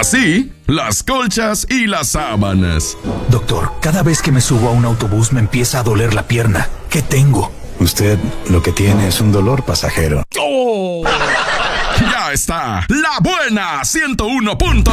sí, las colchas y las sábanas. Doctor, cada vez que me subo a un autobús me empieza a doler la pierna. ¿Qué tengo? Usted lo que tiene es un dolor pasajero. Ya está, La Buena 101.